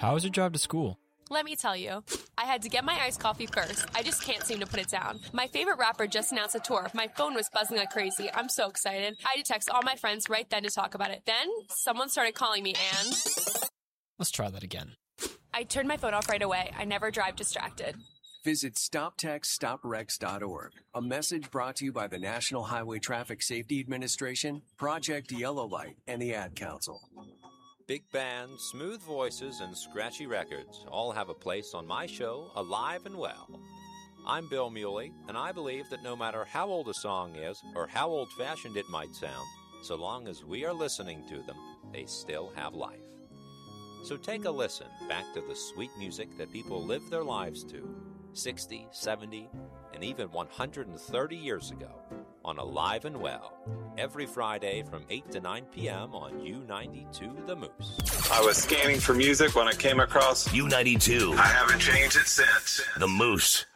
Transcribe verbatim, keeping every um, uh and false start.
How was your drive to school? Let me tell you, I had to get my iced coffee first. I just can't seem to put it down. My favorite rapper just announced a tour. My phone was buzzing like crazy. I'm so excited. I had to text all my friends right then to talk about it. Then, someone started calling me and... Let's try that again. I turned my phone off right away. I never drive distracted. Visit stop text stop wrecks dot org. A message brought to you by the National Highway Traffic Safety Administration, Project Yellow Light, and the Ad Council. Big bands, smooth voices, and scratchy records all have a place on my show, Alive and Well. I'm Bill Muley, and I believe that no matter how old a song is or how old-fashioned it might sound, so long as we are listening to them, they still have life. So take a listen back to the sweet music that people live their lives to sixty, seventy, and even one hundred thirty years ago on Alive and Well, every Friday from eight to nine p.m. on U ninety-two The Moose. I was scanning for music when I came across U ninety-two. I haven't changed it since. The Moose.